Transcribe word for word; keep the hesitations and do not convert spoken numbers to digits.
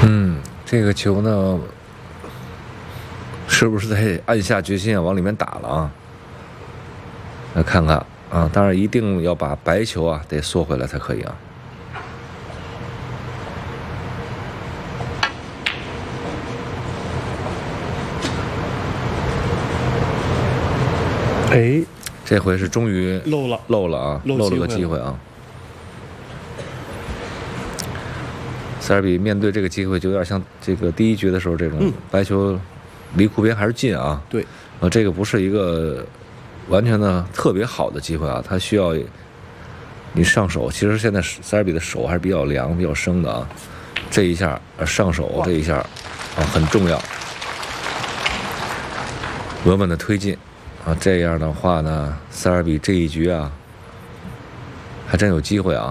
嗯，这个球呢，是不是得暗下决心啊，往里面打了啊？来看看啊，当然一定要把白球啊得缩回来才可以啊。 哎， 这回是终于漏了， 漏了啊，漏了个机会啊。塞尔比面对这个机会，就有点像这个第一局的时候这种、嗯、白球离库边还是近啊。 对， 呃，这个不是一个完全的特别好的机会啊，它需要你上手。其实现在塞尔比的手还是比较凉、比较生的啊。这一下上手，这一下啊很重要，稳稳的推进啊。这样的话呢，塞尔比这一局啊还真有机会啊。